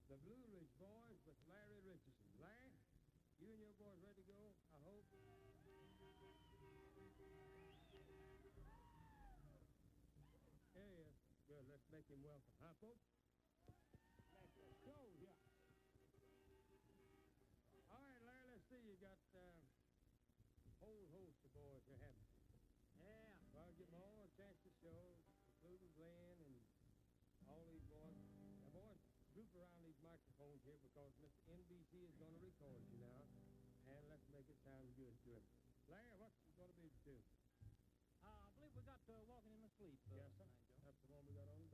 the Blue Ridge Boys with Larry Richardson. Larry, you and your boys ready to go, I hope? Here he is. Good, let's make him welcome. Huh, folks? Let's go, yeah. All right, Larry, let's see. You got a whole host of boys here, haven't you? Yeah. Well, give them all a chance to show, including Glenn and all these boys. Now, boys, group around these microphones here because Mr. NBC is going to record you now, and let's make it sound good to him. Larry, what's going to be the tune? I believe we got Walking in the Sleep. Yes, sir. That's the one we got on